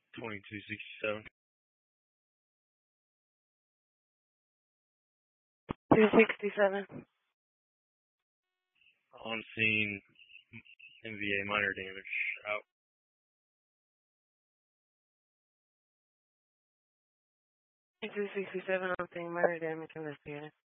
2267. 267. On scene, MVA minor damage. Out. 267 on scene, minor damage investigated.